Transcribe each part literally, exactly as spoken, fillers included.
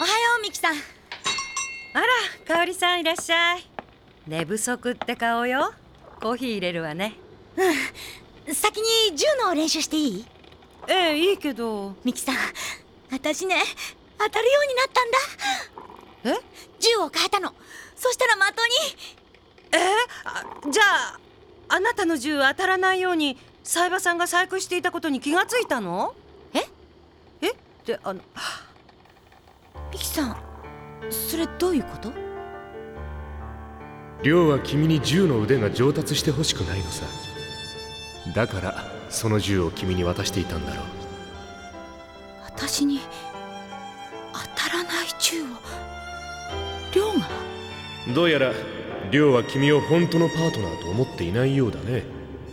おはようミキさん。 あら、香織さんいらっしゃい。寝不足って顔よ。コーヒー入れるわね。 うん、先に銃の練習していい？ ええ、いいけど。 ミキさん、私ね、当たるようになったんだ。 え？ 銃を変えたの。そしたら的に。 えあじゃああなたの銃当たらないように冴羽さんが細工していたことに気がついたの？ ええってあのミキさん、それどういうこと？ 亮は君に銃の腕が上達してほしくないのさ。だからその銃を君に渡していたんだろう。 私に当たらない銃を亮が？ どうやら亮は君を本当のパートナーと思っていないようだね。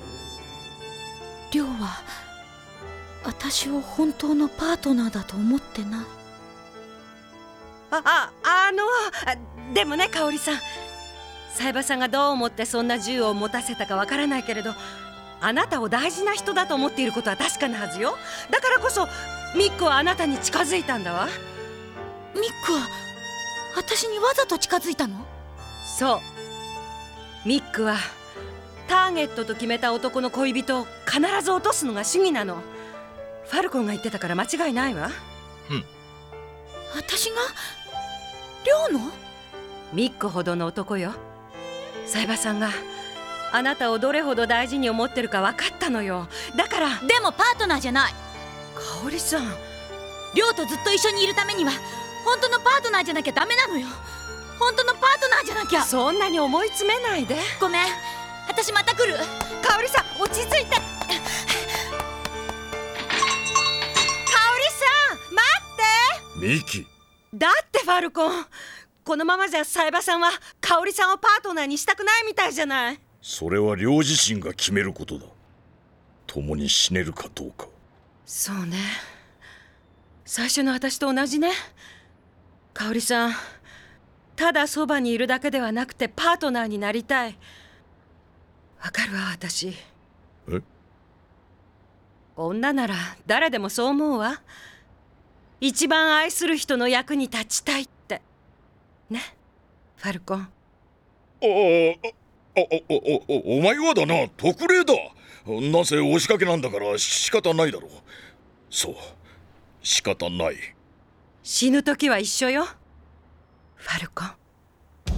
亮は私を本当のパートナーだと思ってない。 あああのでもね、香織さん、冴羽さんがどう思ってそんな銃を持たせたかわからないけれど、あなたを大事な人だと思っていることは確かなはずよ。だからこそミックはあなたに近づいたんだわ。 ミックは私にわざと近づいたの？ そう、ミックはターゲットと決めた男の恋人を必ず落とすのが主義なの。ファルコンが言ってたから間違いないわ。 うん。 私が亮の？ ミックほどの男よ。冴羽さんがあなたをどれほど大事に思ってるか分かったのよ。だから。 でもパートナーじゃない。 香織さん、 亮とずっと一緒にいるためには本当のパートナーじゃなきゃダメなのよ。本当のパートナーじゃなきゃ。 そんなに思い詰めないで。 ごめん、私また来る。 香織さん、落ち着いて。香織さん、待って。 ミキ、 だってファルコン、このままじゃ冴羽さんは香織さんをパートナーにしたくないみたいじゃない。 それは亮自身が決めることだ。共に死ねるかどうか。 そうね、最初の私と同じね。香織さん、ただそばにいるだけではなくてパートナーになりたい。わかるわ、私。 え？ 女なら誰でもそう思うわ。一番愛する人の役に立ちたいってね、ファルコン。 ああ、あ、お、お、お前はだな、特例だ。なぜ押しかけなんだから仕方ないだろう。そう、仕方ない。 死ぬ時は一緒よ、ファルコン。